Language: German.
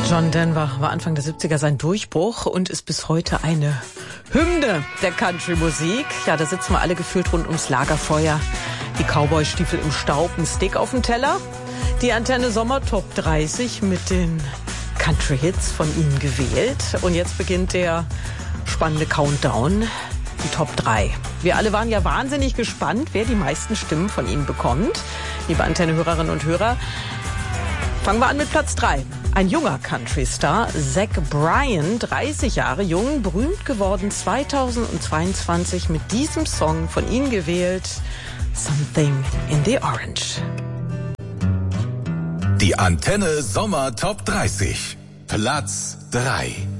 John Denver war Anfang der 70er sein Durchbruch und ist bis heute eine Hymne der Country-Musik. Ja, da sitzen wir alle gefühlt rund ums Lagerfeuer. Die Cowboy-Stiefel im Staub, ein Steak auf dem Teller. Die Antenne Sommer Top 30 mit den Country-Hits von Ihnen gewählt. Und jetzt beginnt der spannende Countdown, die Top 3. Wir alle waren ja wahnsinnig gespannt, wer die meisten Stimmen von Ihnen bekommt. Liebe Antenne-Hörerinnen und Hörer, fangen wir an mit Platz 3. Ein junger Country-Star, Zach Bryan, 30 Jahre jung, berühmt geworden 2022 mit diesem Song von Ihnen gewählt, Something in the Orange. Die Antenne Sommer Top 30, Platz 3.